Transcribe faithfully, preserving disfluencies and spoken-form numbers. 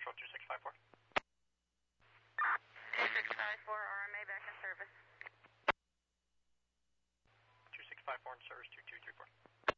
Patrol two six five four. two six five four, R M A back in service. two six five four in service two two three four.